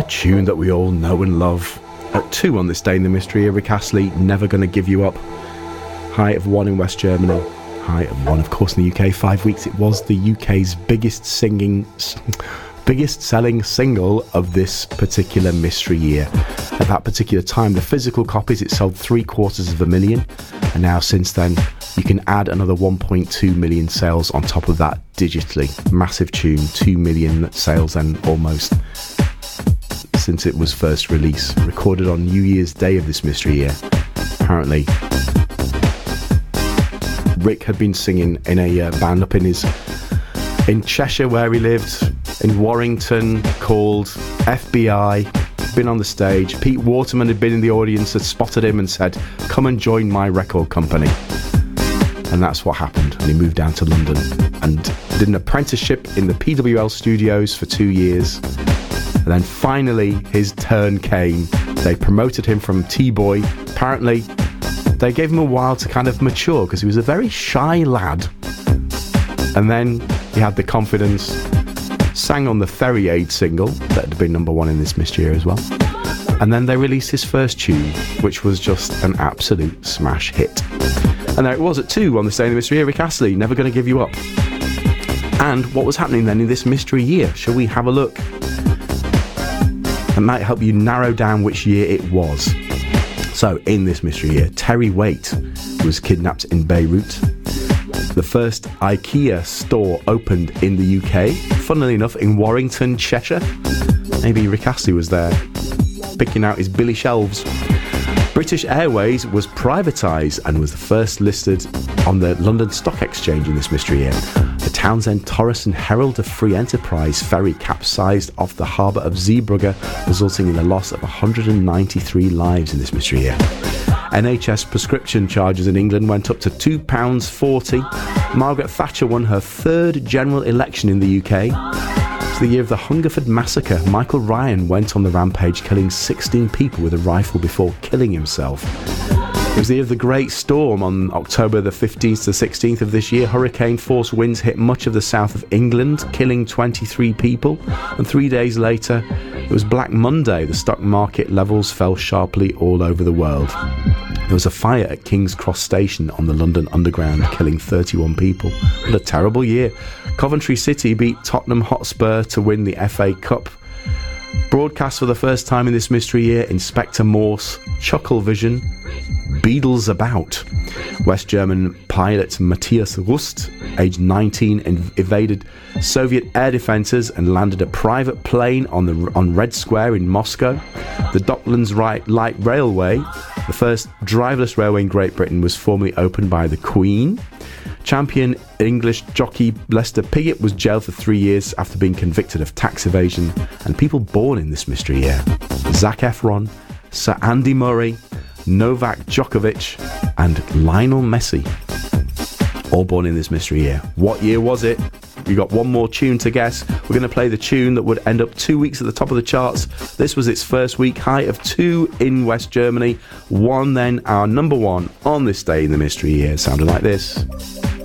tune that we all know and love. At 2 on this day in the mystery year, Rick Astley, Never Gonna Give You Up. High of 1 in West Germany. High of 1, of course, in the UK. 5 weeks, it was the UK's biggest selling single of this particular mystery year. At that particular time, the physical copies, it sold 750,000, and now since then you can add another 1.2 million sales on top of that digitally. Massive tune, 2 million sales then almost since it was first released. Recorded on New Year's Day of this mystery year. Apparently Rick had been singing in a band up in Cheshire where he lived, in Warrington, called FBI. Been on the stage. Pete Waterman had been in the audience, had spotted him and said, "Come and join my record company." And that's what happened. And he moved down to London and did an apprenticeship in the PWL studios for 2 years. And then finally his turn came. They promoted him from T-Boy. Apparently they gave him a while to kind of mature because he was a very shy lad. And then he had the confidence, sang on the Ferry Aid single that had been number 1 in this mystery year as well. And then they released his first tune, which was just an absolute smash hit. And there it was at 2 on this day in the mystery year, Rick Astley, Never Gonna Give You Up. And what was happening then in this mystery year? Shall we have a look? That might help you narrow down which year it was. So, in this mystery year, Terry Waite was kidnapped in Beirut. The first IKEA store opened in the UK, funnily enough, in Warrington, Cheshire. Maybe Rick Astley was there, picking out his Billy shelves. British Airways was privatised and was the first listed on the London Stock Exchange in this mystery year. The Townsend, Torres and Herald of Free Enterprise ferry capsized off the harbour of Zeebrugge, resulting in the loss of 193 lives in this mystery year. NHS prescription charges in England went up to £2.40. Margaret Thatcher won her 3rd general election in the UK. It's the year of the Hungerford Massacre. Michael Ryan went on the rampage, killing 16 people with a rifle before killing himself. It was the year of the Great Storm on October the 15th to 16th of this year. Hurricane-force winds hit much of the south of England, killing 23 people. And 3 days later, it was Black Monday. The stock market levels fell sharply all over the world. There was a fire at King's Cross Station on the London Underground, killing 31 people. What a terrible year. Coventry City beat Tottenham Hotspur to win the FA Cup. Broadcast for the first time in this mystery year, Inspector Morse, Chucklevision, Beadles About. West German pilot Matthias Rust, aged 19, evaded Soviet air defences and landed a private plane on Red Square in Moscow. The Docklands Light Railway, the first driverless railway in Great Britain, was formally opened by the Queen. Champion English jockey Lester Piggott was jailed for 3 years after being convicted of tax evasion. And people born in this mystery year: Zac Efron, Sir Andy Murray, Novak Djokovic and Lionel Messi. All born in this mystery year. What year was it? We got one more tune to guess. We're going to play the tune that would end up 2 weeks at the top of the charts. This was its first week, high of 2 in West Germany. 1 then, our number 1 on this day in the mystery year. Sounded like this.